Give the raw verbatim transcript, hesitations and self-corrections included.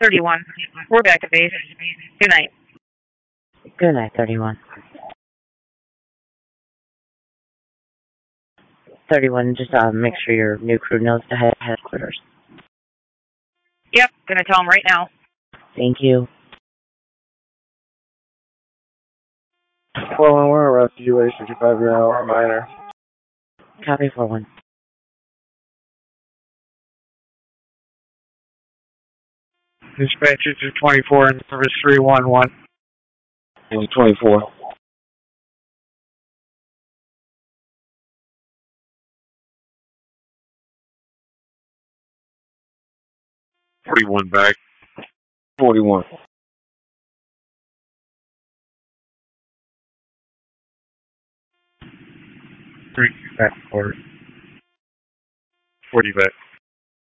thirty-one. We're back to base. Good night. Good night, thirty-one. thirty-one, just uh, make sure your new crew knows to head headquarters. Yep, gonna tell them right now. Thank you. four one one, arrest U A sixty-five year old minor. Copy four one. Dispatcher to twenty-four and service three one one. And twenty-four. forty-one back. forty-one. Three back forward. forty back.